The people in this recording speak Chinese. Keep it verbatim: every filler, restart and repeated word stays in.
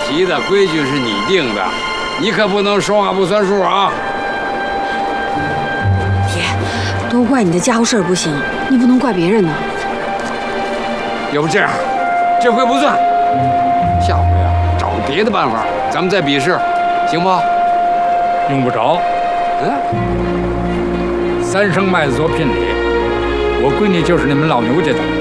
题的规矩是你定的，你可不能说话不算数啊！ 爹，都怪你的家伙事儿不行，你不能怪别人呢。 要不这样，这回不算，下回啊，找个别的办法，咱们再比试，行不？ 用不着。 嗯， 三升麦子做聘礼，我闺女就是你们老牛家的。